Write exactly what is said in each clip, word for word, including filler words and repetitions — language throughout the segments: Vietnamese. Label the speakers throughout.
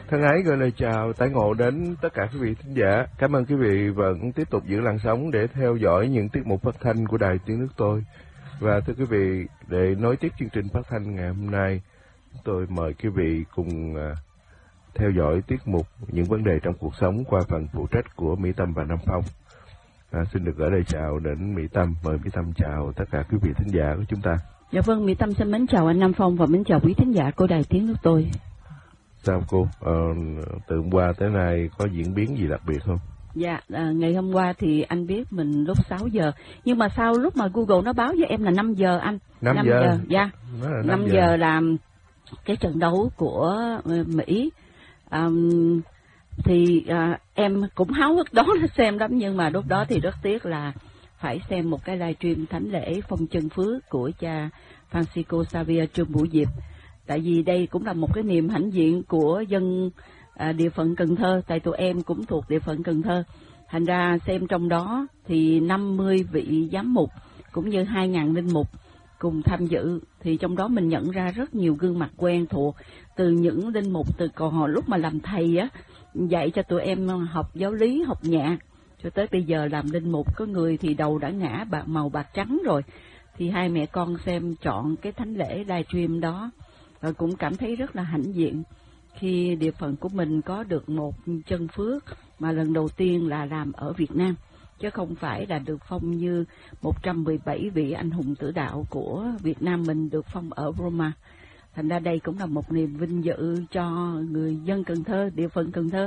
Speaker 1: Thân ái gửi lời chào tái ngộ đến tất cả quý vị thính giả. Cảm ơn quý vị vẫn tiếp tục giữ làn sóng để theo dõi những tiết mục phát thanh của Đài Tiếng Nước Tôi. Và thưa quý vị, để nối tiếp chương trình phát thanh ngày hôm nay, tôi mời quý vị cùng uh, theo dõi tiết mục những vấn đề trong cuộc sống qua phần phụ trách của Mỹ Tâm và Nam Phong. À, xin được gửi lời chào đến Mỹ Tâm. Mời Mỹ Tâm chào tất cả quý vị thính giả của chúng ta.
Speaker 2: Dạ vâng, Mỹ Tâm xin mến chào anh Nam Phong và mến chào quý thính giả của Đài Tiếng Nước Tôi.
Speaker 1: Sao cô? Ờ, từ hôm qua tới nay có diễn biến gì đặc biệt không?
Speaker 2: Dạ, à, ngày hôm qua thì anh biết mình lúc sáu giờ. Nhưng mà sau lúc mà Google nó báo với em là năm giờ anh.
Speaker 1: năm giờ?
Speaker 2: giờ dạ.
Speaker 1: năm,
Speaker 2: năm giờ. giờ là cái trận đấu của Mỹ. À, thì à, em cũng háo hức đón xem lắm, nhưng mà lúc đó thì rất tiếc là phải xem một cái livestream thánh lễ phong chân phước của cha Francisco Xavier Trương Bửu Diệp. Tại vì đây cũng là một cái niềm hãnh diện của dân à, địa phận Cần Thơ, tại tụi em cũng thuộc địa phận Cần Thơ. Thành ra xem trong đó thì năm mươi vị giám mục cũng như hai nghìn linh mục cùng tham dự, thì trong đó mình nhận ra rất nhiều gương mặt quen thuộc, từ những linh mục từ còn hồi lúc mà làm thầy á, dạy cho tụi em học giáo lý, học nhạc, cho tới bây giờ làm linh mục. Có người thì đầu đã ngã bạc màu bạc trắng rồi. Thì hai mẹ con xem chọn cái thánh lễ livestream đó, rồi cũng cảm thấy rất là hãnh diện khi địa phận của mình có được một chân phước mà lần đầu tiên là làm ở Việt Nam, chứ không phải là được phong như một trăm mười bảy vị anh hùng tử đạo của Việt Nam mình được phong ở Roma. Thành ra đây cũng là một niềm vinh dự cho người dân Cần Thơ, địa phận Cần Thơ.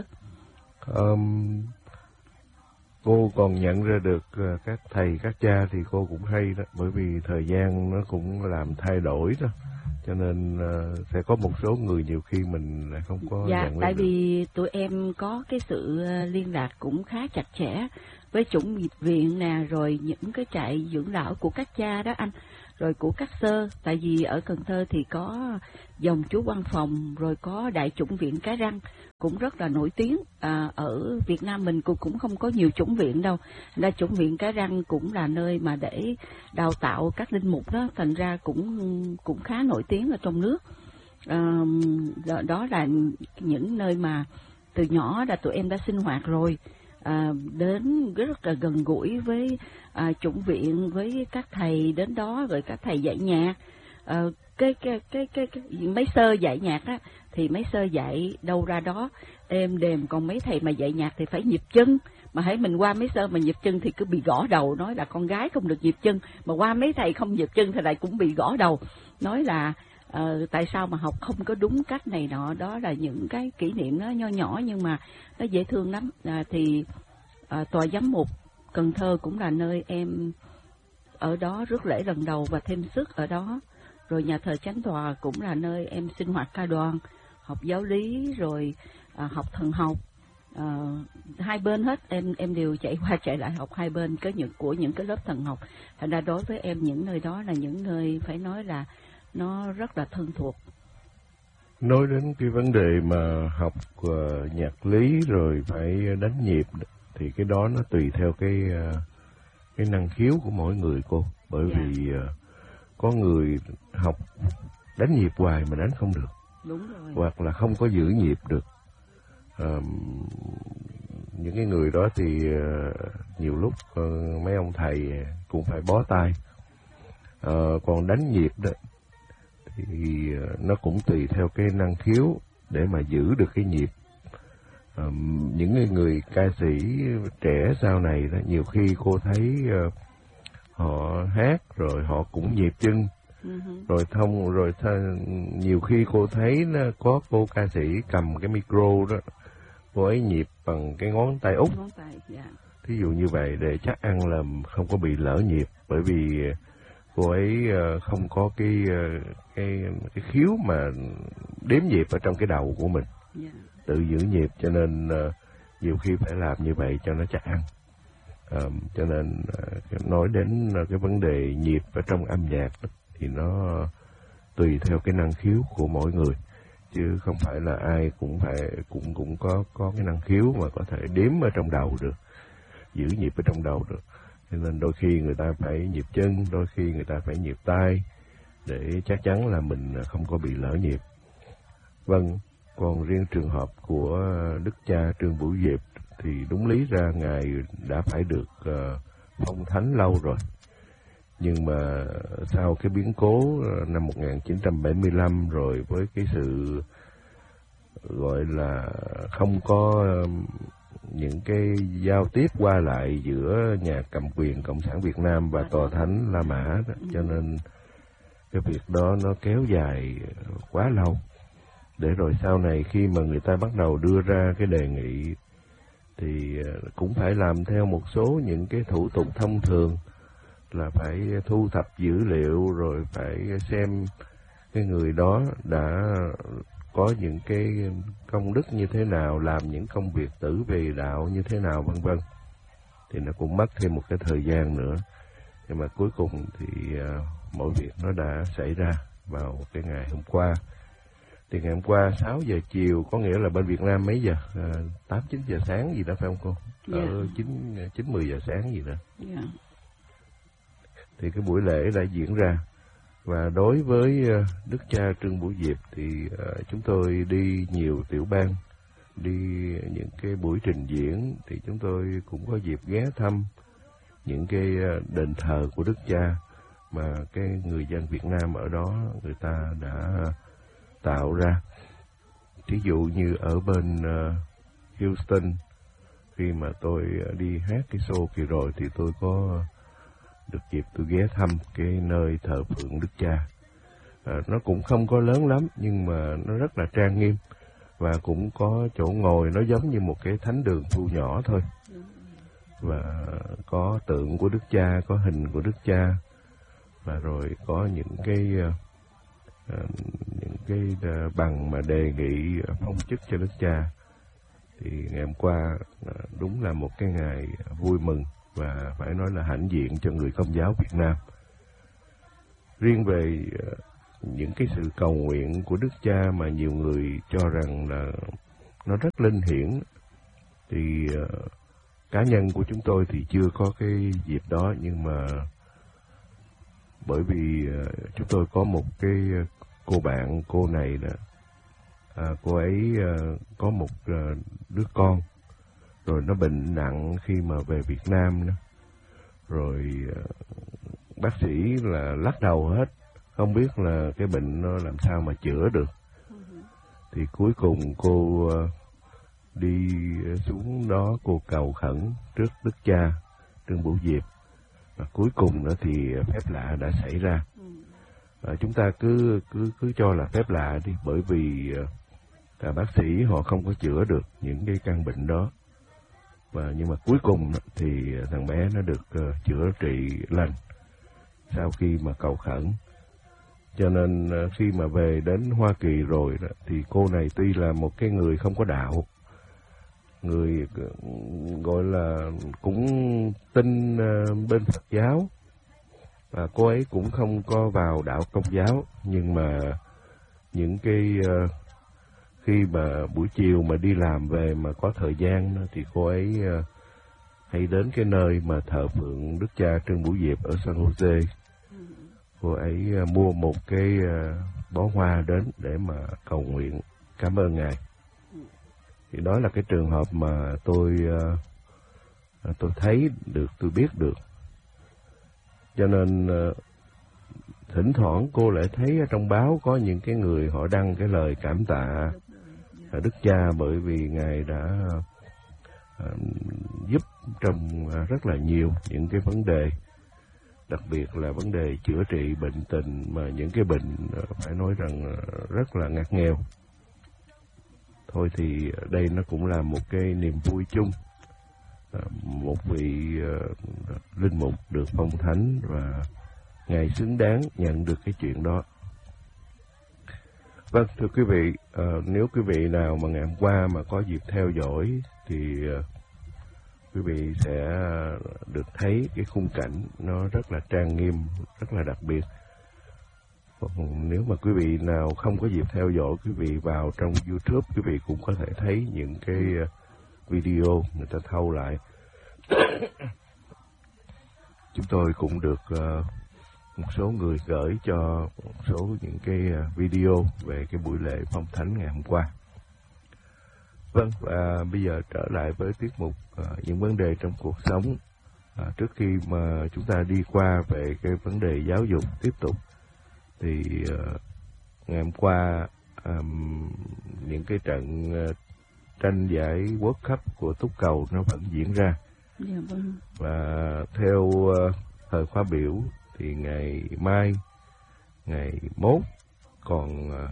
Speaker 1: Um, cô còn nhận ra được uh, các thầy, các cha thì cô cũng hay đó, bởi vì thời gian nó cũng làm thay đổi đó. Cho nên uh, sẽ có một số người nhiều khi mình không có
Speaker 2: dạ,
Speaker 1: nhận
Speaker 2: tại
Speaker 1: được.
Speaker 2: vì tụi em có cái sự liên lạc cũng khá chặt chẽ với chủng nghiệp viện nè, rồi những cái trại dưỡng lão của các cha đó anh, rồi của các sơ. Tại vì ở Cần Thơ thì có dòng chú Văn Phòng, rồi có đại chủng viện Cái Răng cũng rất là nổi tiếng. À, ở Việt Nam mình cũng cũng không có nhiều chủng viện đâu. Là chủng viện Cái Răng cũng là nơi mà để đào tạo các linh mục đó, thành ra cũng cũng khá nổi tiếng ở trong nước. À, đó, đó là những nơi mà từ nhỏ là tụi em đã sinh hoạt rồi. À, đến rất là gần gũi với à, chủng viện, với các thầy đến đó, rồi các thầy dạy nhạc. À, cái, cái, cái, cái, cái mấy sơ dạy nhạc á, thì mấy sơ dạy đâu ra đó êm đềm, còn mấy thầy mà dạy nhạc thì phải nhịp chân. Mà hãy mình qua mấy sơ mà nhịp chân thì cứ bị gõ đầu, nói là con gái không được nhịp chân, mà qua mấy thầy không nhịp chân thì lại cũng bị gõ đầu, nói là Ờ, tại sao mà học không có đúng cách này nọ. Đó là những cái kỷ niệm nó nho nhỏ nhưng mà nó dễ thương lắm. À, thì à, tòa giám mục Cần Thơ cũng là nơi em ở đó rước lễ lần đầu và thêm sức ở đó. Rồi nhà thờ Chánh Tòa cũng là nơi em sinh hoạt ca đoàn, học giáo lý, rồi à, học thần học. À, hai bên hết em em đều chạy qua chạy lại học hai bên có những của những cái lớp thần học. Thành ra đối với em những nơi đó là những nơi phải nói là nó rất là thân thuộc.
Speaker 1: Nói đến cái vấn đề mà học uh, nhạc lý rồi phải đánh nhịp thì cái đó nó tùy theo cái uh, cái năng khiếu của mỗi người cô. Bởi yeah. vì uh, có người học đánh nhịp hoài mà đánh không được.
Speaker 2: Đúng rồi. Hoặc
Speaker 1: là không có giữ nhịp được. Uh, những cái người đó thì uh, nhiều lúc uh, mấy ông thầy cũng phải bó tay. Uh, còn đánh nhịp đó thì nó cũng tùy theo cái năng khiếu để mà giữ được cái nhịp. À, những người ca sĩ trẻ sau này đó, nhiều khi cô thấy uh, họ hát rồi họ cũng nhịp chân, uh-huh. rồi thông rồi th- nhiều khi cô thấy nó có cô ca sĩ cầm cái micro đó, cô ấy nhịp bằng cái ngón tay út.
Speaker 2: Ngón tay, yeah.
Speaker 1: Thí dụ như vậy để chắc ăn là không có bị lỡ nhịp, bởi vì cô ấy không có cái cái cái khiếu mà đếm nhịp ở trong cái đầu của mình, yeah. tự giữ nhịp, cho nên uh, nhiều khi phải làm như vậy cho nó chắc ăn. Uh, cho nên uh, nói đến uh, cái vấn đề nhịp ở trong âm nhạc thì nó uh, tùy theo cái năng khiếu của mỗi người, chứ không phải là ai cũng phải cũng cũng có có cái năng khiếu mà có thể đếm ở trong đầu được, giữ nhịp ở trong đầu được. Cho nên đôi khi người ta phải nhịp chân, đôi khi người ta phải nhịp tay để chắc chắn là mình không có bị lỡ nhịp. Vâng, Còn riêng trường hợp của Đức cha Trương Bửu Diệp thì đúng lý ra Ngài đã phải được uh, phong thánh lâu rồi. Nhưng mà sau cái biến cố năm một nghìn chín trăm bảy mươi lăm rồi với cái sự gọi là không có những cái giao tiếp qua lại giữa nhà cầm quyền Cộng sản Việt Nam và Tòa Thánh La Mã đó, cho nên cái việc đó nó kéo dài quá lâu. Để rồi sau này khi mà người ta bắt đầu đưa ra cái đề nghị thì cũng phải làm theo một số những cái thủ tục thông thường, là phải thu thập dữ liệu rồi phải xem cái người đó đã có những cái công đức như thế nào, làm những công việc tử vì đạo như thế nào, vân vân. Thì nó cũng mất thêm một cái thời gian nữa. Nhưng mà cuối cùng thì uh, mọi việc nó đã xảy ra vào cái ngày hôm qua. Thì ngày hôm qua sáu giờ chiều, có nghĩa là bên Việt Nam mấy giờ? À, tám chín giờ sáng gì đó phải không cô?
Speaker 2: Yeah.
Speaker 1: Ở chín chín mười giờ sáng gì đó.
Speaker 2: Yeah.
Speaker 1: Thì cái buổi lễ đã diễn ra. Và đối với uh, Đức cha Trương Bửu Diệp thì uh, chúng tôi đi nhiều tiểu bang, đi những cái buổi trình diễn, thì chúng tôi cũng có dịp ghé thăm những cái uh, đền thờ của Đức cha mà cái người dân Việt Nam ở đó người ta đã tạo ra. Ví dụ như ở bên uh, Houston, khi mà tôi uh, đi hát cái show kỳ rồi thì tôi có được dịp tôi ghé thăm cái nơi thờ phượng Đức cha. À, nó cũng không có lớn lắm nhưng mà nó rất là trang nghiêm, và cũng có chỗ ngồi nó giống như một cái thánh đường thu nhỏ thôi. Và có tượng của Đức cha, có hình của Đức cha, và rồi có những cái uh, những cái uh, bằng mà đề nghị phong chức cho Đức cha. Thì ngày hôm qua uh, đúng là một cái ngày vui mừng và phải nói là hãnh diện cho người Công giáo Việt Nam. Riêng về uh, những cái sự cầu nguyện của Đức cha mà nhiều người cho rằng là nó rất linh hiển, thì uh, cá nhân của chúng tôi thì chưa có cái dịp đó, nhưng mà bởi vì uh, chúng tôi có một cái cô bạn, cô này là à, cô ấy uh, có một uh, đứa con rồi nó bệnh nặng khi mà về Việt Nam đó. Rồi uh, bác sĩ là lắc đầu hết, không biết là cái bệnh nó làm sao mà chữa được. Thì cuối cùng cô uh, đi xuống đó, cô cầu khẩn trước Đức cha Trương Bửu Diệp, và cuối cùng đó thì phép lạ đã xảy ra. À, chúng ta cứ cứ cứ cho là phép lạ đi, bởi vì cả bác sĩ họ không có chữa được những cái căn bệnh đó. Và nhưng mà cuối cùng thì thằng bé nó được uh, chữa trị lành sau khi mà cầu khẩn. Cho nên uh, khi mà về đến Hoa Kỳ rồi đó, thì cô này tuy là một cái người không có đạo, người uh, gọi là cũng tin uh, bên Phật giáo, và cô ấy cũng không có vào đạo Công giáo, nhưng mà những cái uh, khi mà buổi chiều mà đi làm về mà có thời gian đó, thì cô ấy uh, hay đến cái nơi mà thờ phượng Đức cha Trương Bửu Diệp ở San Jose. Cô ấy uh, mua một cái uh, bó hoa đến để mà cầu nguyện cảm ơn Ngài. Thì đó là cái trường hợp mà tôi uh, tôi thấy được, tôi biết được. Cho nên uh, thỉnh thoảng cô lại thấy ở trong báo có những cái người họ đăng cái lời cảm tạ Đức cha, bởi vì Ngài đã uh, giúp trong uh, rất là nhiều những cái vấn đề, đặc biệt là vấn đề chữa trị bệnh tình, mà những cái bệnh uh, phải nói rằng uh, rất là ngặt nghèo. Thôi thì đây nó cũng là một cái niềm vui chung. Một vị uh, linh mục được phong thánh và Ngài xứng đáng nhận được cái chuyện đó. Vâng, thưa quý vị, uh, nếu quý vị nào mà ngày hôm qua mà có dịp theo dõi thì uh, quý vị sẽ được thấy cái khung cảnh nó rất là trang nghiêm, rất là đặc biệt. Còn nếu mà quý vị nào không có dịp theo dõi, quý vị vào trong YouTube, quý vị cũng có thể thấy những cái uh, video người ta thâu lại. Chúng tôi cũng được uh, một số người gửi cho một số những cái uh, video về cái buổi lễ phong thánh ngày hôm qua. Vâng, và bây giờ trở lại với tiết mục uh, những vấn đề trong cuộc sống. À, trước khi mà chúng ta đi qua về cái vấn đề giáo dục tiếp tục, thì uh, ngày hôm qua um, những cái trận uh, tranh giải World Cup của túc cầu nó vẫn diễn ra.
Speaker 2: Dạ, vâng.
Speaker 1: Và theo uh, thời khóa biểu thì ngày mai, ngày mốt còn uh,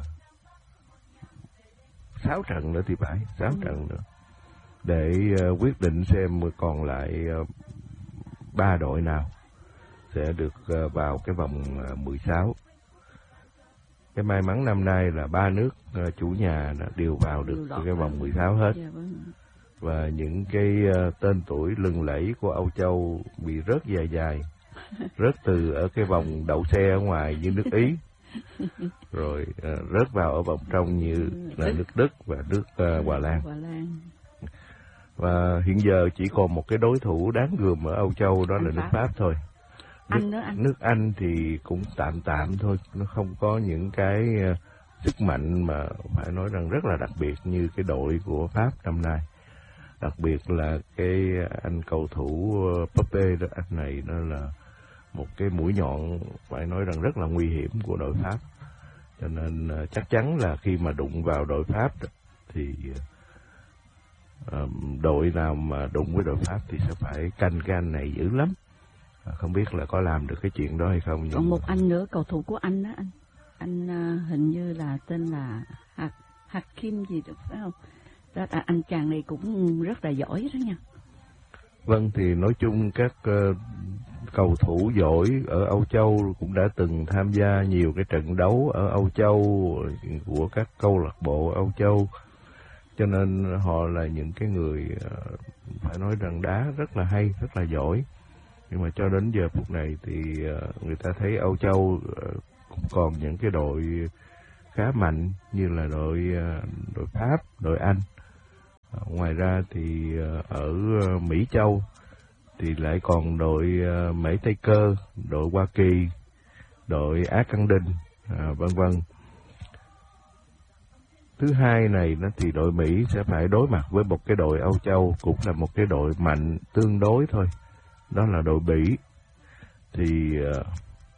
Speaker 1: sáu trận nữa thì phải, sáu ừ. trận nữa để uh, quyết định xem còn lại uh, ba đội nào sẽ được uh, vào cái vòng uh, mười sáu. Cái may mắn năm nay là ba nước uh, chủ nhà đều vào được cái vòng mười sáu hết.
Speaker 2: Dạ, vâng.
Speaker 1: Và những cái uh, tên tuổi lừng lẫy của Âu Châu bị rớt dài dài, rớt từ ở cái vòng đậu xe ở ngoài như nước Ý, rồi uh, rớt vào ở vòng trong như là nước Đức và nước uh, Hòa Lan. Và hiện giờ chỉ còn một cái đối thủ đáng gờm ở Âu Châu, đó là nước Pháp thôi. Nước
Speaker 2: Anh nữa anh.
Speaker 1: Nước Anh thì cũng tạm tạm thôi, nó không có những cái uh, sức mạnh mà phải nói rằng rất là đặc biệt như cái đội của Pháp năm nay. Đặc biệt là cái anh cầu thủ uh, Mbappé đó, anh này nó là một cái mũi nhọn phải nói rằng rất là nguy hiểm của đội Pháp. Cho nên uh, chắc chắn là khi mà đụng vào đội Pháp thì uh, đội nào mà đụng với đội Pháp thì sẽ phải canh cái anh này dữ lắm. Uh, không biết là có làm được cái chuyện đó hay không. Nhưng
Speaker 2: còn một mà... anh nữa, cầu thủ của anh đó anh. Anh uh, hình như là tên là Hak Hakim gì được phải không? Đó, à, anh chàng này cũng rất là giỏi đó nha.
Speaker 1: Vâng, thì nói chung các uh, cầu thủ giỏi ở Âu Châu cũng đã từng tham gia nhiều cái trận đấu ở Âu Châu của các câu lạc bộ Âu Châu, cho nên họ là những cái người uh, phải nói rằng đá rất là hay, rất là giỏi. Nhưng mà cho đến giờ phút này thì uh, người ta thấy Âu Châu uh, cũng còn những cái đội khá mạnh như là đội uh, đội Pháp, đội Anh. Uh, ngoài ra thì uh, ở uh, Mỹ Châu thì lại còn đội uh, Mễ Tây Cơ, đội Hoa Kỳ, đội Á Căng Đinh, à, vân vân. Thứ hai này nó thì đội Mỹ sẽ phải đối mặt với một cái đội Âu Châu cũng là một cái đội mạnh tương đối thôi, đó là đội Bỉ. Thì uh,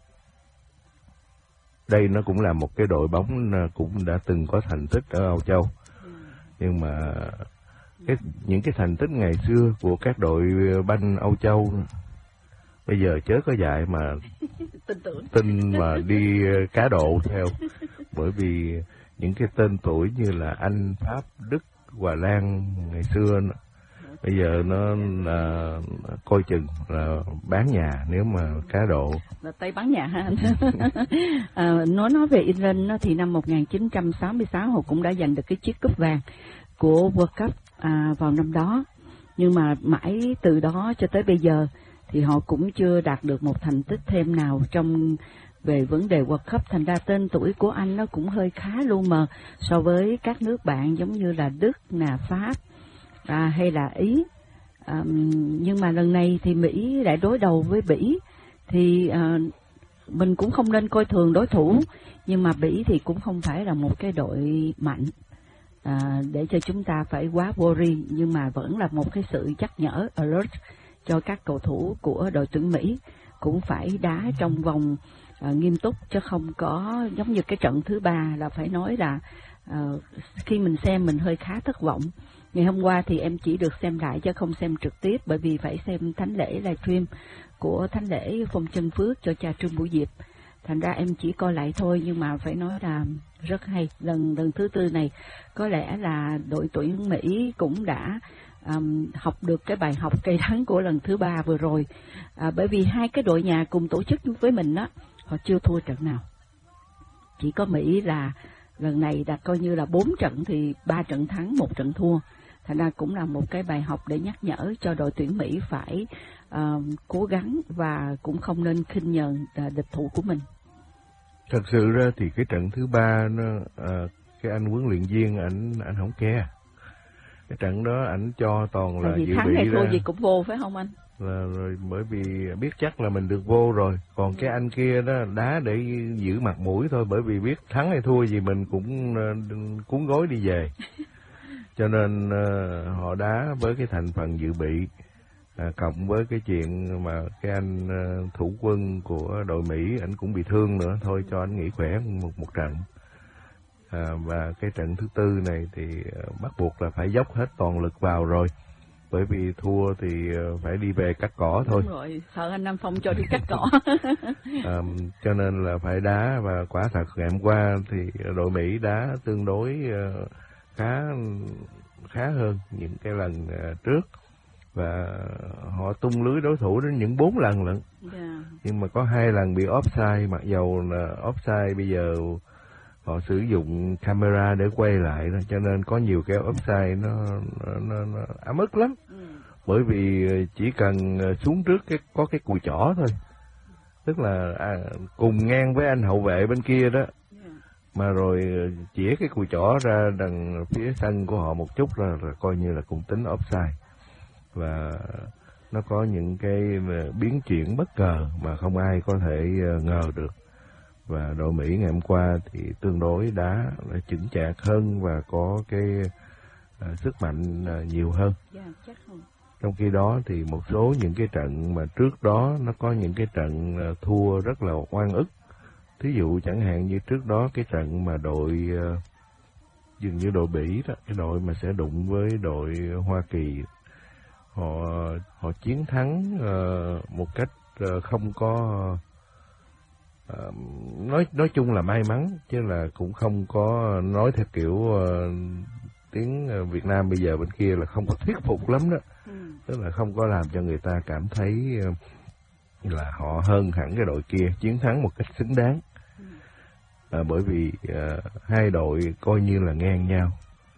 Speaker 1: đây nó cũng là một cái đội bóng cũng đã từng có thành tích ở Âu Châu, nhưng mà cái, những cái thành tích ngày xưa của các đội banh Âu Châu bây giờ chớ có dạy mà
Speaker 2: tin tưởng
Speaker 1: tin mà đi cá độ theo, bởi vì những cái tên tuổi như là Anh, Pháp, Đức, Hòa Lan ngày xưa nó, bây giờ nó là coi chừng là bán nhà nếu mà cá độ.
Speaker 2: Là tay bán nhà ha anh. à, nói nói về England thì năm một nghìn chín trăm sáu mươi sáu họ cũng đã giành được cái chiếc cúp vàng của World Cup à, vào năm đó, nhưng mà mãi từ đó cho tới bây giờ thì họ cũng chưa đạt được một thành tích thêm nào trong về vấn đề World Cup. Thành ra tên tuổi của Anh nó cũng hơi khá lu mờ so với các nước bạn giống như là Đức, là Pháp à, hay là Ý. À, nhưng mà lần này thì Mỹ lại đối đầu với Bỉ, thì à, mình cũng không nên coi thường đối thủ, nhưng mà Bỉ thì cũng không phải là một cái đội mạnh à, để cho chúng ta phải quá worry, nhưng mà vẫn là một cái sự nhắc nhở alert cho các cầu thủ của đội tuyển Mỹ cũng phải đá trong vòng à, nghiêm túc, chứ không có giống như cái trận thứ ba là phải nói là à, khi mình xem mình hơi khá thất vọng. Ngày hôm qua thì em chỉ được xem lại chứ không xem trực tiếp, bởi vì phải xem thánh lễ livestream của thánh lễ Phong Chân Phước cho cha Trương Bửu Diệp. Thành ra em chỉ coi lại thôi, nhưng mà phải nói là rất hay. Lần lần thứ tư này có lẽ là đội tuyển Mỹ cũng đã um, học được cái bài học cay đắng của lần thứ ba vừa rồi. À, bởi vì hai cái đội nhà cùng tổ chức với mình đó, họ chưa thua trận nào. Chỉ có Mỹ là lần này đã coi như là bốn trận thì ba trận thắng, một trận thua. Thành ra cũng là một cái bài học để nhắc nhở cho đội tuyển Mỹ phải uh, cố gắng và cũng không nên khinh nhờn uh, địch thủ của mình.
Speaker 1: Thật sự ra thì cái trận thứ ba nó uh, cái anh huấn luyện viên ảnh ảnh không ke. Cái trận đó ảnh cho toàn là dự
Speaker 2: thắng
Speaker 1: bị
Speaker 2: hay thua
Speaker 1: ra.
Speaker 2: gì cũng vô phải không anh?
Speaker 1: Là rồi, bởi vì biết chắc là mình được vô rồi. Còn cái anh kia đó đá để giữ mặt mũi thôi, bởi vì biết thắng hay thua gì mình cũng uh, cuốn gối đi về. cho nên uh, họ đá với cái thành phần dự bị, à, cộng với cái chuyện mà cái anh uh, thủ quân của đội Mỹ anh cũng bị thương nữa, thôi cho anh nghỉ khỏe một một trận. À, và cái trận thứ tư này thì uh, bắt buộc là phải dốc hết toàn lực vào rồi, bởi vì thua thì uh, phải đi về cắt cỏ thôi.
Speaker 2: Đúng rồi, sợ anh Nam Phong cho đi cắt cỏ.
Speaker 1: À, cho nên là phải đá, và quả thật ngày hôm qua thì đội Mỹ đá tương đối uh, khá khá hơn những cái lần uh, trước, và họ tung lưới đối thủ đến những bốn lần lận. Yeah. Nhưng mà có hai lần bị offside, mặc dầu là offside bây giờ họ sử dụng camera để quay lại đó, cho nên có nhiều cái offside nó nó, nó, nó ấm ức lắm. Ừ. Bởi vì chỉ cần xuống trước cái có cái cùi chỏ thôi, tức là à, cùng ngang với anh hậu vệ bên kia đó, yeah. Mà rồi chĩa cái cùi chỏ ra đằng phía sân của họ một chút là, là coi như là cũng tính offside. Và nó có những cái biến chuyển bất ngờ mà không ai có thể ngờ được. Và đội Mỹ ngày hôm qua thì tương đối đá chững chạc hơn và có cái uh, sức mạnh uh, nhiều hơn. Yeah, chắc không. Trong khi đó thì một số những cái trận mà trước đó nó có những cái trận uh, thua rất là oan ức. Thí dụ chẳng hạn như trước đó cái trận mà đội uh, dường như đội Bỉ đó, cái đội mà sẽ đụng với đội Hoa Kỳ, họ họ chiến thắng uh, một cách uh, không có uh, nói nói chung là may mắn, chứ là cũng không có nói theo kiểu uh, tiếng Việt Nam bây giờ bên kia là không có thuyết phục lắm đó. Ừ. Tức là không có làm cho người ta cảm thấy uh, là họ hơn hẳn cái đội kia, chiến thắng một cách xứng đáng. Ừ. À, bởi vì uh, hai đội coi như là ngang nhau.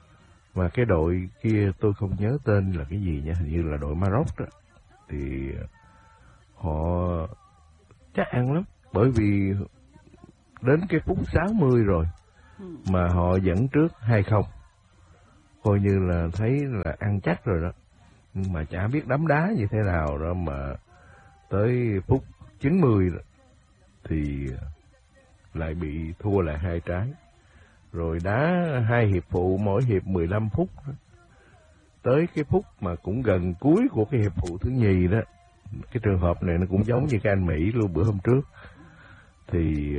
Speaker 1: Và cái đội kia tôi không nhớ tên là cái gì nha, hình như là đội Maroc đó, thì họ chắc ăn lắm, bởi vì đến cái phút sáu mươi rồi mà họ dẫn trước hai không, coi như là thấy là ăn chắc rồi đó, nhưng mà chả biết đấm đá như thế nào đó mà tới phút chín mươi thì lại bị thua lại hai trái. Rồi đá hai hiệp phụ, mỗi hiệp mười lăm phút. Tới cái phút mà cũng gần cuối của cái hiệp phụ thứ nhì đó, cái trường hợp này nó cũng giống như cái anh Mỹ luôn bữa hôm trước. Thì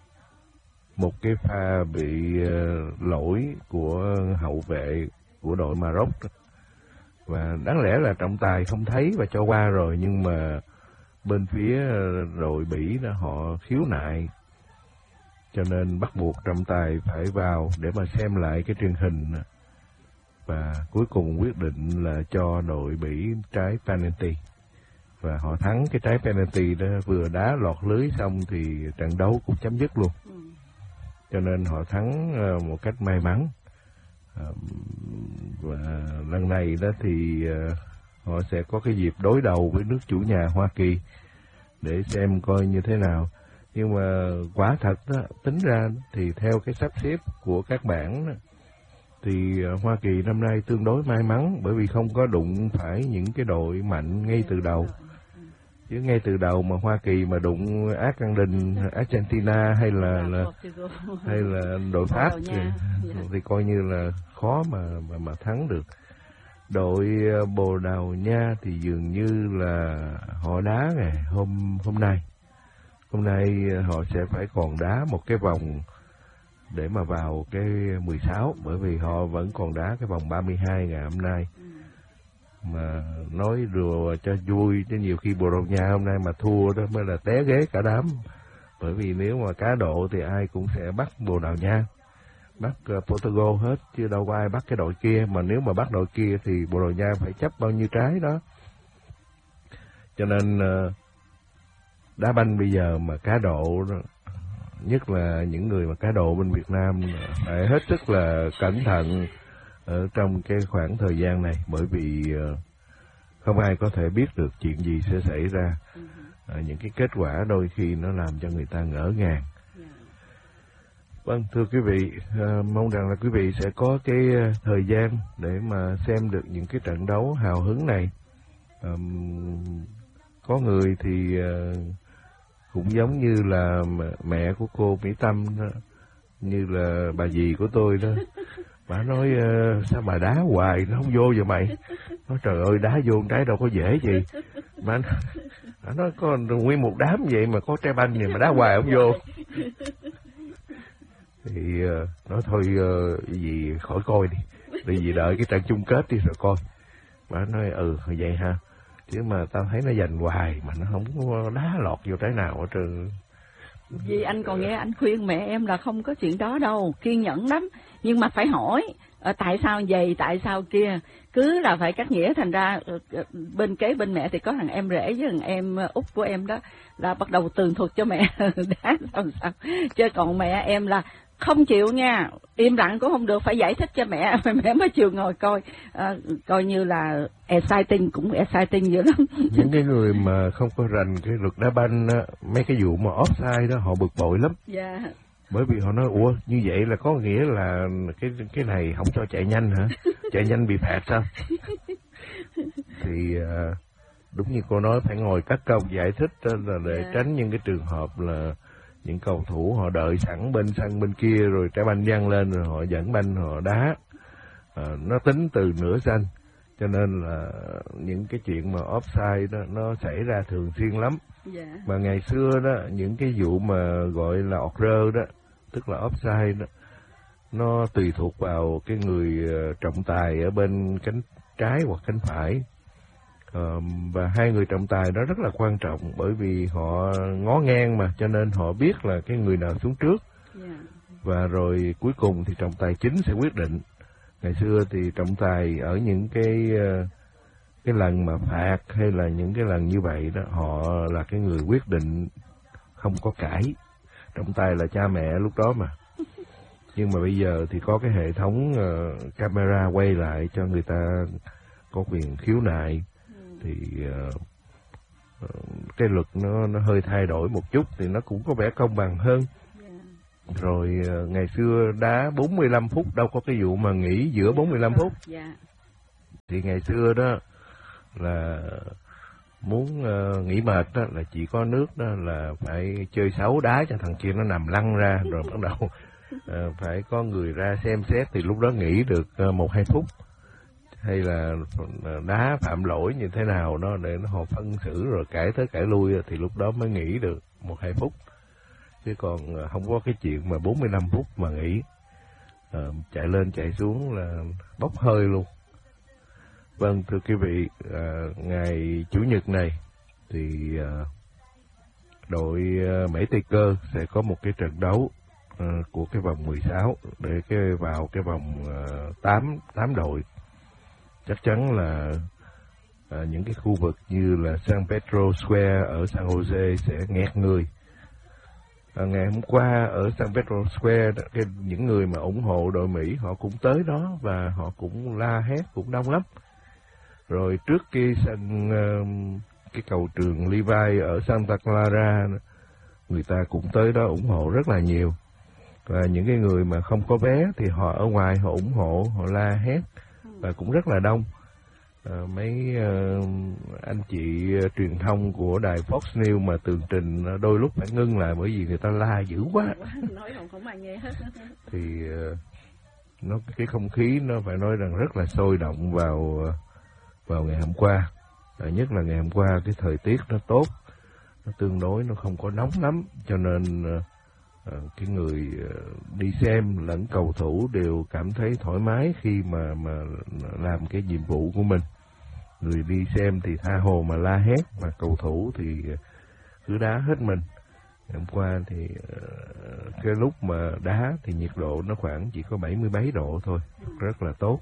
Speaker 1: một cái pha bị lỗi của hậu vệ của đội Maroc đó. Và đáng lẽ là trọng tài không thấy và cho qua rồi, nhưng mà bên phía đội Bỉ đó họ khiếu nại, cho nên bắt buộc trọng tài phải vào để mà xem lại cái truyền hình, và cuối cùng quyết định là cho đội Bỉ trái penalty, và họ thắng cái trái penalty đó. Vừa đá lọt lưới xong thì trận đấu cũng chấm dứt luôn. Ừ. Cho nên họ thắng một cách may mắn. Và lần này đó thì họ sẽ có cái dịp đối đầu với nước chủ nhà Hoa Kỳ để xem coi như thế nào. Nhưng mà quả thật đó, tính ra thì theo cái sắp xếp của các bảng đó, thì Hoa Kỳ năm nay tương đối may mắn, bởi vì không có đụng phải những cái đội mạnh ngay từ đầu. Chứ ngay từ đầu mà Hoa Kỳ mà đụng Argentina, Argentina hay là, là hay là đội Pháp thì, thì coi như là khó mà mà, mà thắng được. Đội Bồ Đào Nha thì dường như là họ đá ngày hôm hôm nay. Hôm nay họ sẽ phải còn đá một cái vòng để mà vào cái mười sáu, bởi vì họ vẫn còn đá cái vòng ba mươi hai ngày hôm nay. Mà nói đùa cho vui, chứ nhiều khi Bồ Đào Nha hôm nay mà thua đó mới là té ghế cả đám. Bởi vì nếu mà cá độ thì ai cũng sẽ bắt Bồ Đào Nha, bắt uh, Portugal hết, chứ đâu có ai bắt cái đội kia. Mà nếu mà bắt đội kia thì Bồ Đào Nha phải chấp bao nhiêu trái đó. Cho nên uh, đá banh bây giờ mà cá độ, nhất là những người mà cá độ bên Việt Nam, phải hết sức là cẩn thận ở trong cái khoảng thời gian này, bởi vì không ai có thể biết được chuyện gì sẽ xảy ra. À, những cái kết quả đôi khi nó làm cho người ta ngỡ ngàng. Vâng, thưa quý vị, à, mong rằng là quý vị sẽ có cái thời gian để mà xem được những cái trận đấu hào hứng này. À, có người thì à, cũng giống như là mẹ của cô Mỹ Tâm đó, như là bà dì của tôi đó, Bà nói uh, sao mà đá hoài nó không vô vậy mày? Nói trời ơi, đá vô cái đâu có dễ gì. Mà nó nói có nguyên một đám vậy mà có trái banh gì mà đá hoài không vô. Thì uh, nói thôi uh, gì khỏi coi đi, đi gì đợi cái trận chung kết đi rồi coi. Bà nói ừ vậy ha, chứ mà tao thấy nó giành hoài mà nó không có đá lọt vô trái nào hết trơn.
Speaker 2: Vì anh còn nghe anh khuyên mẹ em là không có chuyện đó đâu, kiên nhẫn lắm, nhưng mà phải hỏi ở tại sao vậy, tại sao kia, cứ là phải cắt nghĩa. Thành ra bên kế bên mẹ thì có thằng em rể với thằng em út của em đó là bắt đầu tường thuật cho mẹ đá sao sao, chứ còn mẹ em là không chịu nha, im lặng cũng không được, phải giải thích cho mẹ, mẹ mới chịu ngồi coi, à, coi như là exciting, cũng exciting dữ lắm.
Speaker 1: Những cái người mà không có rành cái luật đá banh á, mấy cái vụ mà offside đó họ bực bội lắm.
Speaker 2: Dạ. Yeah.
Speaker 1: Bởi vì họ nói ủa như vậy là có nghĩa là cái cái này không cho chạy nhanh hả? Chạy nhanh bị phạt sao? Thì đúng như cô nói, phải ngồi cắt công giải thích là để yeah. tránh những cái trường hợp là những cầu thủ họ đợi sẵn bên sân bên kia rồi trái banh văng lên rồi họ dẫn banh họ đá, à, nó tính từ nửa sân, cho nên là những cái chuyện mà offside đó nó xảy ra thường xuyên lắm. Yeah. Mà ngày xưa đó những cái vụ mà gọi là ọt rơ đó, tức là offside đó, nó tùy thuộc vào cái người trọng tài ở bên cánh trái hoặc cánh phải. Uh, và hai người trọng tài đó rất là quan trọng, bởi vì họ ngó ngang mà, cho nên họ biết là cái người nào xuống trước. Yeah. Và rồi cuối cùng thì trọng tài chính sẽ quyết định. Ngày xưa thì trọng tài ở những cái uh, cái lần mà phạt hay là những cái lần như vậy đó, họ là cái người quyết định, không có cãi. Trọng tài là cha mẹ lúc đó mà. Nhưng mà bây giờ thì có cái hệ thống uh, camera quay lại cho người ta có quyền khiếu nại. Thì uh, uh, cái luật nó nó hơi thay đổi một chút thì nó cũng có vẻ công bằng hơn. Yeah. Rồi uh, ngày xưa đá bốn mươi lăm phút, đâu có cái vụ mà nghỉ giữa bốn mươi lăm phút. Yeah. Thì ngày xưa đó là muốn uh, nghỉ mệt đó là chỉ có nước đó là phải chơi xấu đá cho thằng kia nó nằm lăn ra, rồi bắt đầu uh, phải có người ra xem xét, thì lúc đó nghỉ được uh, một hai phút. Hay là đá phạm lỗi như thế nào đó để nó họ phân xử rồi cãi tới cãi lui thì lúc đó mới nghỉ được một hai phút, chứ còn không có cái chuyện mà bốn mươi lăm phút mà nghỉ, à, chạy lên chạy xuống là bốc hơi luôn. Vâng, thưa quý vị, à, ngày Chủ nhật này thì à, đội à, Mỹ Tây Cơ sẽ có một cái trận đấu à, của cái vòng mười sáu để cái vào cái vòng à, tám, tám đội. Chắc chắn là à, những cái khu vực như là San Pedro Square ở San Jose sẽ nghẹt người. À, ngày hôm qua ở San Pedro Square, cái, những người mà ủng hộ đội Mỹ họ cũng tới đó và họ cũng la hét, cũng đông lắm. Rồi trước cái sân uh, cái cầu trường Levi ở Santa Clara, người ta cũng tới đó ủng hộ rất là nhiều. Và những cái người mà không có vé thì họ ở ngoài họ ủng hộ, họ la hét và cũng rất là đông. À, mấy uh, anh chị uh, truyền thông của đài Fox News mà tường trình uh, đôi lúc phải ngưng lại bởi vì người ta la dữ quá.
Speaker 2: Nói không không ai nghe hết.
Speaker 1: Thì uh, nó cái không khí nó phải nói rằng rất là sôi động vào uh, vào ngày hôm qua. À, nhất là ngày hôm qua cái thời tiết nó tốt, nó tương đối nó không có nóng lắm, cho nên uh, uh, cái người uh, đi xem lẫn cầu thủ đều cảm thấy thoải mái khi mà mà làm cái nhiệm vụ của mình. Người đi xem thì tha hồ mà la hét, mà cầu thủ thì cứ đá hết mình. Hôm qua thì uh, cái lúc mà đá thì nhiệt độ nó khoảng chỉ có bảy mươi mấy độ thôi, rất là tốt.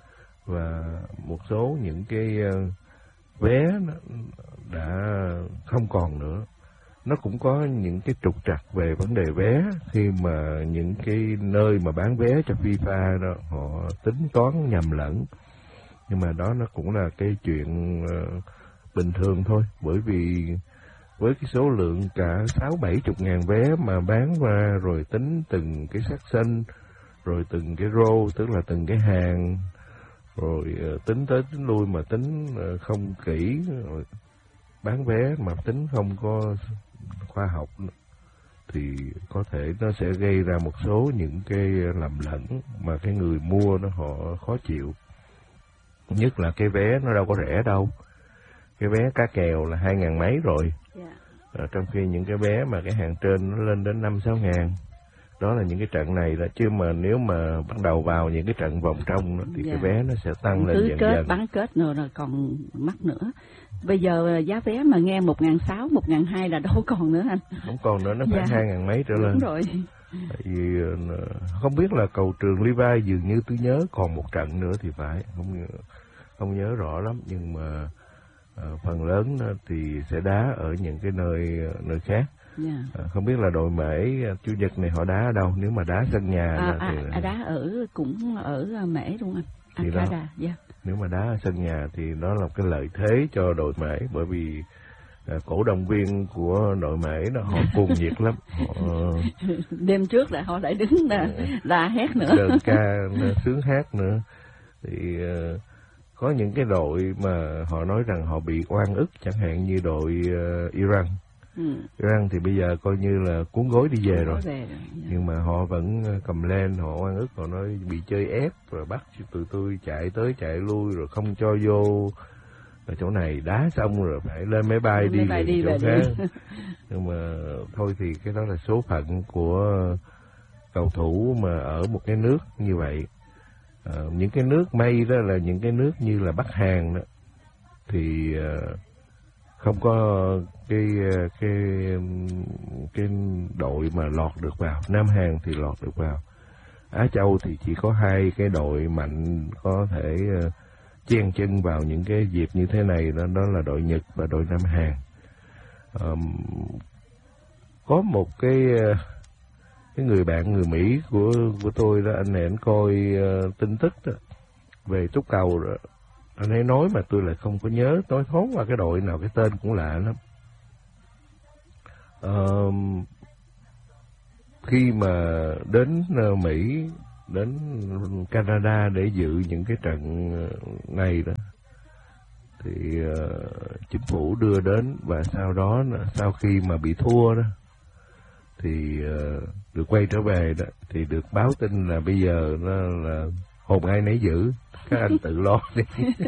Speaker 1: Và một số những cái uh, vé đã không còn nữa. Nó cũng có những cái trục trặc về vấn đề vé khi mà những cái nơi mà bán vé cho FIFA đó họ tính toán nhầm lẫn. Nhưng mà đó nó cũng là cái chuyện uh, bình thường thôi, bởi vì với cái số lượng cả sáu bảy chục ngàn vé mà bán ra rồi tính từng cái section, rồi từng cái row, tức là từng cái hàng, rồi uh, tính tới tính lui mà tính uh, không kỹ, rồi bán vé mà tính không có khoa học, thì có thể nó sẽ gây ra một số những cái lầm lẫn mà cái người mua nó họ khó chịu. Nhất là cái vé nó đâu có rẻ đâu. Cái vé cá kèo là hai ngàn mấy rồi. Yeah. À, trong khi những cái vé mà cái hàng trên nó lên đến năm sáu ngàn. Đó là những cái trận này đó, chứ mà nếu mà bắt đầu vào những cái trận vòng trong đó, thì yeah. cái vé nó sẽ tăng lên dần
Speaker 2: kết,
Speaker 1: dần.
Speaker 2: Bán kết nữa rồi còn mắc nữa. Bây giờ giá vé mà nghe một ngàn sáu, một ngàn hai là đâu còn nữa anh.
Speaker 1: Không còn nữa, nó phải hai ngàn mấy trở lên.
Speaker 2: Đúng rồi.
Speaker 1: Tại vì không biết là cầu Trường Levi dường như tôi nhớ còn một trận nữa thì phải, không không nhớ rõ lắm, nhưng mà uh, phần lớn thì sẽ đá ở những cái nơi nơi khác. Yeah. À, không biết là đội Mễ Chủ nhật này họ đá ở đâu, nếu mà đá sân nhà
Speaker 2: à,
Speaker 1: thì
Speaker 2: à, đá ở cũng ở Mễ luôn anh.
Speaker 1: Thì đó, yeah. Nếu mà đá ở sân nhà thì đó là cái lợi thế cho đội Mễ, bởi vì à, cổ động viên của đội Mễ nó họ cuồng nhiệt lắm. Họ,
Speaker 2: đêm trước là họ lại đứng là là hét nữa,
Speaker 1: đơn ca sướng hát nữa. Thì uh, có những cái đội mà họ nói rằng họ bị oan ức, chẳng hạn như đội uh, Iran. Ừ. Iran thì bây giờ coi như là cuốn gối đi về rồi, về rồi. Nhưng mà họ vẫn cầm lên, họ oan ức, họ nói bị chơi ép rồi bắt tụi tôi chạy tới chạy lui rồi không cho vô ở chỗ này, đá xong rồi phải lên máy bay lên đi, về đi chỗ khác. Nhưng mà thôi thì cái đó là số phận của cầu thủ mà ở một cái nước như vậy. À, những cái nước may đó là những cái nước như là Bắc Hàn đó, thì uh, không có cái cái cái đội mà lọt được vào. Nam Hàn thì lọt được vào. Á Châu thì chỉ có hai cái đội mạnh có thể uh, chen chân vào những cái dịp như thế này, đó, đó là đội Nhật và đội Nam Hàn. Um, có một cái uh, cái người bạn người Mỹ của của tôi đó, anh này anh coi uh, tin tức đó, về túc cầu đó. Anh ấy nói mà tôi lại không có nhớ, nói thoáng qua cái đội nào, cái tên cũng lạ lắm. Uh, khi mà đến uh, Mỹ, đến Canada để dự những cái trận này đó, thì uh, chính phủ đưa đến, và sau đó sau khi mà bị thua đó thì uh, được quay trở về đó, thì được báo tin là bây giờ nó là hồn ai nấy giữ, các anh tự lo đi.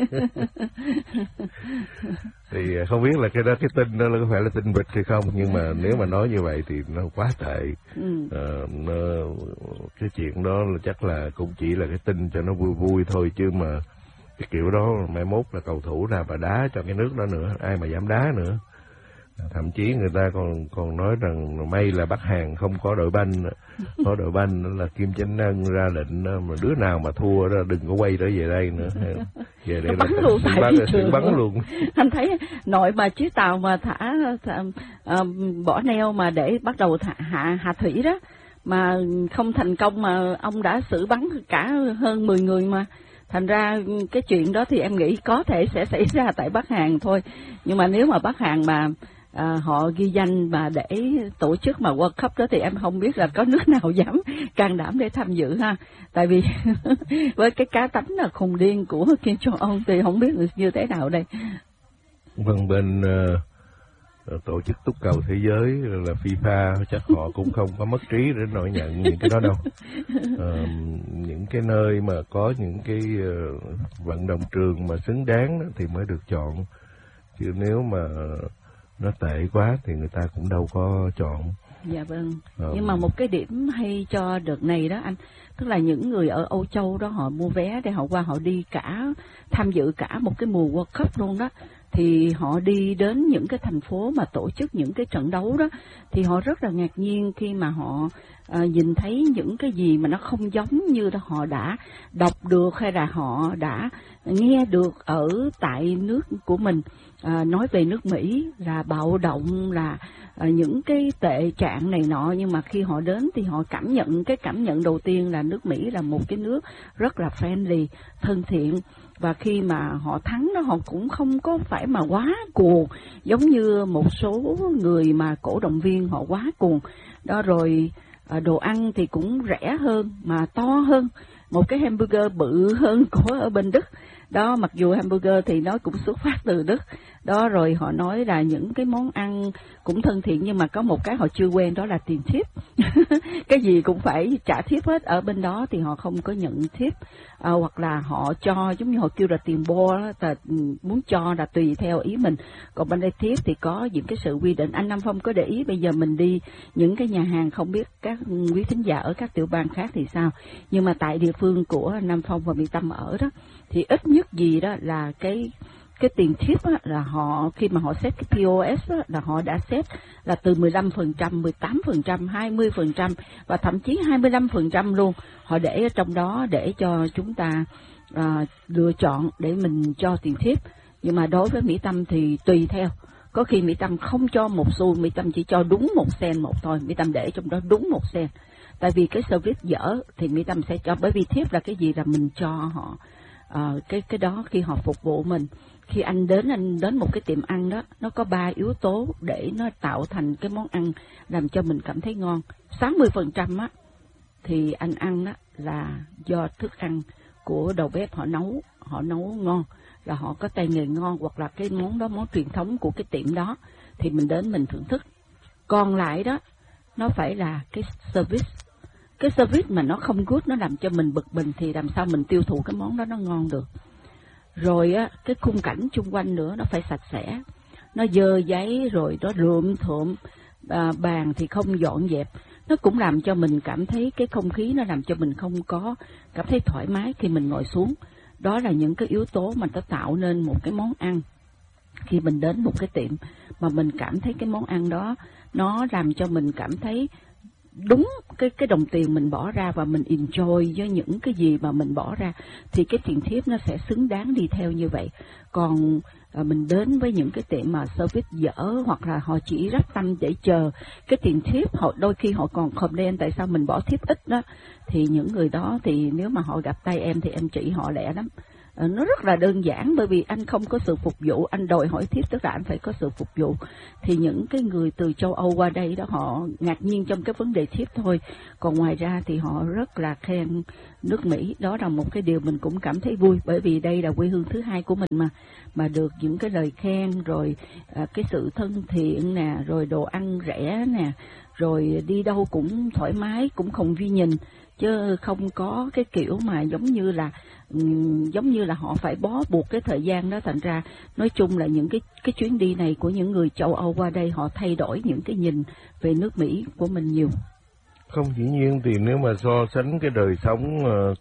Speaker 1: Thì không biết là cái đó, cái tin đó là có phải là tin vịt hay không, nhưng mà nếu mà nói như vậy thì nó quá tệ. Ừ. À, nó, cái chuyện đó là chắc là cũng chỉ là cái tin cho nó vui vui thôi, chứ mà cái kiểu đó mai mốt là cầu thủ nào mà đá cho cái nước đó nữa, ai mà dám đá nữa. Thậm chí người ta còn còn nói rằng may là Bắc Hàn không có đội banh, có đội banh là Kim Chánh Ân ra lệnh mà đứa nào mà thua đó đừng có quay trở về đây nữa. Về đây
Speaker 2: bắn luôn tại
Speaker 1: bắn,
Speaker 2: trường
Speaker 1: bắn luôn.
Speaker 2: Anh thấy nội mà chiếc tàu mà thả, thả uh, bỏ neo mà để bắt đầu thả, hạ hạ thủy đó mà không thành công, mà ông đã xử bắn cả hơn mười người mà. Thành ra cái chuyện đó thì em nghĩ có thể sẽ xảy ra tại Bắc Hàn thôi. Nhưng mà nếu mà Bắc Hàn mà à, họ ghi danh mà để tổ chức mà World Cup đó thì em không biết là có nước nào dám can đảm để tham dự ha. Tại vì với cái cá tánh là khùng điên của Kim Jong-un thì không biết như thế nào đây.
Speaker 1: Vâng, bên uh, tổ chức túc cầu thế giới là FIFA chắc họ cũng không có mất trí để nổi nhận những cái đó đâu. Uh, những cái nơi mà có những cái uh, vận động trường mà xứng đáng đó thì mới được chọn, chứ nếu mà nó tệ quá thì người ta cũng đâu có chọn.
Speaker 2: Dạ vâng. Ừ. Nhưng mà một cái điểm hay cho đợt này đó anh, tức là những người ở Âu Châu đó họ mua vé để họ qua họ đi cả, tham dự cả một cái mùa World Cup luôn đó, thì họ đi đến những cái thành phố mà tổ chức những cái trận đấu đó, thì họ rất là ngạc nhiên khi mà họ à, nhìn thấy những cái gì mà nó không giống như là họ đã đọc được hay là họ đã nghe được ở tại nước của mình. À, nói về nước Mỹ là bạo động, là à, những cái tệ trạng này nọ, nhưng mà khi họ đến thì họ cảm nhận, cái cảm nhận đầu tiên là nước Mỹ là một cái nước rất là friendly, thân thiện, và khi mà họ thắng đó họ cũng không có phải mà quá cuồng giống như một số người mà cổ động viên họ quá cuồng đó. Rồi à, đồ ăn thì cũng rẻ hơn mà to hơn, một cái hamburger bự hơn của ở bên Đức Đó, mặc dù hamburger thì nó cũng xuất phát từ Đức. Đó, rồi họ nói là những cái món ăn cũng thân thiện, nhưng mà có một cái họ chưa quen, đó là tiền tip. Cái gì cũng phải trả tip hết. Ở bên đó thì họ không có nhận tip, à, hoặc là họ cho, giống như họ kêu là tiền bo đó, là muốn cho là tùy theo ý mình. Còn bên đây tip thì có những cái sự quy định. Anh Nam Phong có để ý bây giờ mình đi những cái nhà hàng, không biết các quý thính giả ở các tiểu bang khác thì sao, nhưng mà tại địa phương của Nam Phong và Mỹ Tâm ở đó thì ít nhất gì đó là cái cái tiền tip á, là họ khi mà họ set cái pê ô ét á, là họ đã set là từ mười lăm phần trăm, mười tám phần trăm, hai mươi phần trăm và thậm chí hai mươi lăm phần trăm luôn. Họ để ở trong đó để cho chúng ta à, lựa chọn để mình cho tiền tip. Nhưng mà đối với Mỹ Tâm thì tùy theo. Có khi Mỹ Tâm không cho một xu, Mỹ Tâm chỉ cho đúng một sen một thôi. Mỹ Tâm để trong đó đúng một sen. Tại vì cái service dở thì Mỹ Tâm sẽ cho, bởi vì tip là cái gì là mình cho họ. À, cái cái đó khi họ phục vụ mình. Khi anh đến anh đến một cái tiệm ăn đó, nó có ba yếu tố để nó tạo thành cái món ăn làm cho mình cảm thấy ngon. sáu mươi phần trăm á thì anh ăn đó là do thức ăn của đầu bếp họ nấu, họ nấu ngon, là họ có tay nghề ngon, hoặc là cái món đó món truyền thống của cái tiệm đó thì mình đến mình thưởng thức. Còn lại đó nó phải là cái service. Cái service mà nó không good, nó làm cho mình bực mình thì làm sao mình tiêu thụ cái món đó nó ngon được. Rồi á, cái khung cảnh chung quanh nữa nó phải sạch sẽ, nó dơ giấy rồi nó rượm thượm, à, bàn thì không dọn dẹp, nó cũng làm cho mình cảm thấy cái không khí, nó làm cho mình không có cảm thấy thoải mái khi mình ngồi xuống. Đó là những cái yếu tố mà nó tạo nên một cái món ăn. Khi mình đến một cái tiệm mà mình cảm thấy cái món ăn đó nó làm cho mình cảm thấy đúng cái cái đồng tiền mình bỏ ra và mình enjoy với những cái gì mà mình bỏ ra, thì cái tiền tip nó sẽ xứng đáng đi theo như vậy. Còn à, mình đến với những cái tiệm mà service dở, hoặc là họ chỉ rắp tâm để chờ cái tiền tip, họ đôi khi họ còn complain tại sao mình bỏ tip ít đó, thì những người đó thì nếu mà họ gặp tay em thì em chỉ họ lẹ lắm. Nó rất là đơn giản, bởi vì anh không có sự phục vụ, anh đòi hỏi tip tức là anh phải có sự phục vụ. Thì những cái người từ châu Âu qua đây đó, họ ngạc nhiên trong cái vấn đề tip thôi. Còn ngoài ra thì họ rất là khen nước Mỹ. Đó là một cái điều mình cũng cảm thấy vui, bởi vì đây là quê hương thứ hai của mình mà. Mà được những cái lời khen, rồi à, cái sự thân thiện nè, rồi đồ ăn rẻ nè, rồi đi đâu cũng thoải mái, cũng không vi nhìn, chứ không có cái kiểu mà giống như là giống như là họ phải bó buộc cái thời gian đó. Thành ra nói chung là những cái cái chuyến đi này của những người châu Âu qua đây, họ thay đổi những cái nhìn về nước Mỹ của mình nhiều.
Speaker 1: Không, dĩ nhiên thì nếu mà so sánh cái đời sống uh,